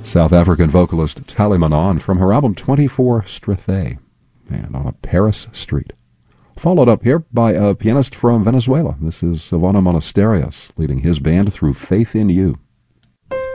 South African vocalist Tali Manon from her album 24 Strathay, and On a Paris Street. Followed up here by a pianist from Venezuela. This is Silvano Monasterios, leading his band through Faith in You.